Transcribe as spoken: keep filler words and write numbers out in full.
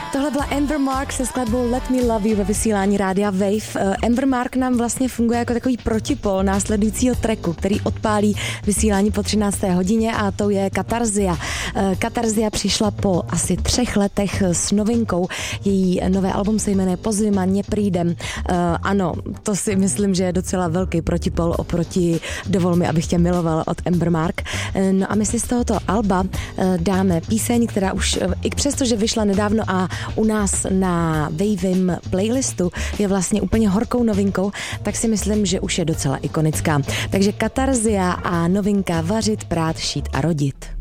Tohle byla Amber Mark se skladbou Let Me Love You ve vysílání rádia Wave. Amber Mark nám vlastně funguje jako takový protipol následujícího tracku, který odpálí vysílání po třinácté hodině a to je Katarzia. Katarzia přišla po asi třech letech s novinkou. Její nové album se jmenuje Pozima neprídem. Ano, to si myslím, že je docela velký protipol oproti Dovol mi, abych tě miloval od Amber Mark. No a my si z tohoto alba dáme píseň, která už i přesto, že vyšla nedávno a u nás na Wavem playlistu je vlastně úplně horkou novinkou, tak si myslím, že už je docela ikonická. Takže Katarzia a novinka Vařit, prát, šít a rodit.